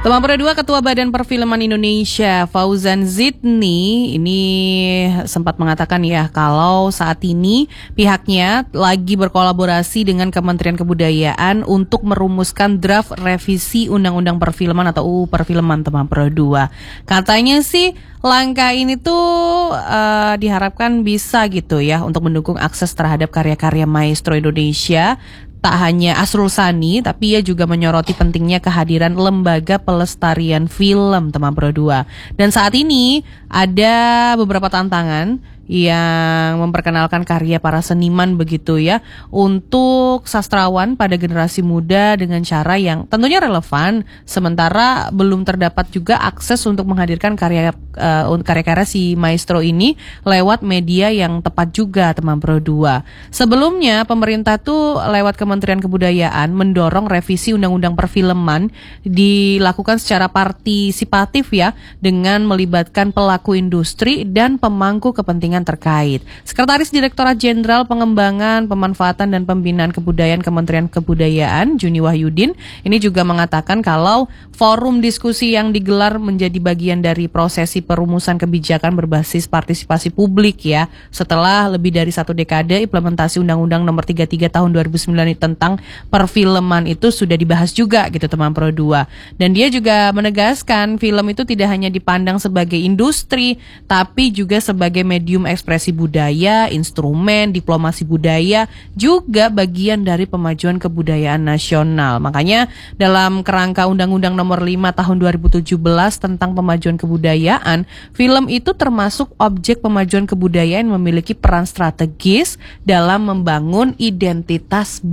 Teman Pro 2 Ketua Badan Perfilman Indonesia Fauzan Zidni ini sempat mengatakan ya kalau saat ini pihaknya lagi berkolaborasi dengan Kementerian Kebudayaan untuk merumuskan draft revisi Undang-Undang Perfilman atau UU Perfilman teman Pro 2. Katanya sih langkah ini tuh diharapkan bisa gitu ya untuk mendukung akses terhadap karya-karya maestro Indonesia. Tak hanya Asrul Sani, tapi ia juga menyoroti pentingnya kehadiran lembaga pelestarian film teman Pro 2. Dan saat ini ada beberapa tantangan yang memperkenalkan karya para seniman begitu ya untuk sastrawan pada generasi muda dengan cara yang tentunya relevan, sementara belum terdapat juga akses untuk menghadirkan karya-karya si maestro ini lewat media yang tepat juga teman Pro 2. Sebelumnya pemerintah tuh lewat Kementerian Kebudayaan mendorong revisi Undang-Undang Perfilman dilakukan secara partisipatif ya dengan melibatkan pelaku industri dan pemangku kepentingan terkait. Sekretaris Direktorat Jenderal Pengembangan, Pemanfaatan dan Pembinaan Kebudayaan Kementerian Kebudayaan, Juni Wahyudin, ini juga mengatakan kalau forum diskusi yang digelar menjadi bagian dari prosesi perumusan kebijakan berbasis partisipasi publik ya, setelah lebih dari 1 dekade implementasi Undang-Undang Nomor 33 Tahun 2009 tentang perfilman itu sudah dibahas juga gitu teman Pro 2. Dan dia juga menegaskan film itu tidak hanya dipandang sebagai industri, tapi juga sebagai medium ekspresi budaya, instrumen diplomasi budaya, juga bagian dari pemajuan kebudayaan nasional. Makanya dalam kerangka Undang-Undang Nomor 5 Tahun 2017 tentang pemajuan kebudayaan, film itu termasuk objek pemajuan kebudayaan yang memiliki peran strategis dalam membangun identitas